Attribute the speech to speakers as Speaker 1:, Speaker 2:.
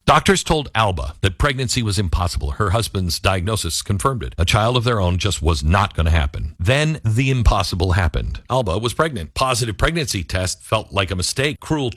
Speaker 1: Doctors told Alba that pregnancy was impossible. Her husband's diagnosis confirmed it. A child of their own just was not going to happen. Then the impossible happened. Alba was pregnant. Positive pregnancy test felt like a mistake. Cruel